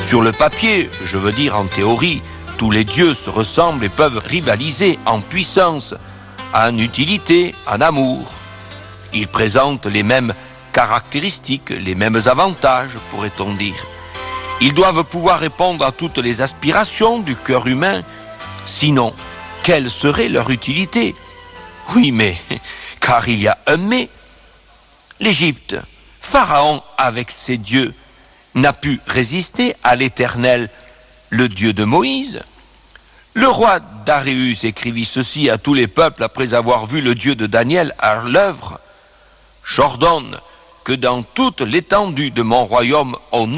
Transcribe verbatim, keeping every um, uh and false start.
Sur le papier, je veux dire en théorie, tous les dieux se ressemblent et peuvent rivaliser en puissance, en utilité, en amour. Ils présentent les mêmes caractéristiques, les mêmes avantages, pourrait-on dire. Ils doivent pouvoir répondre à toutes les aspirations du cœur humain. Sinon, quelle serait leur utilité? Oui, mais, car il y a un mais. L'Égypte, Pharaon avec ses dieux, n'a pu résister à l'Éternel, le Dieu de Moïse. Le roi Darius écrivit ceci à tous les peuples après avoir vu le Dieu de Daniel à l'œuvre. J'ordonne que dans toute l'étendue de mon royaume, on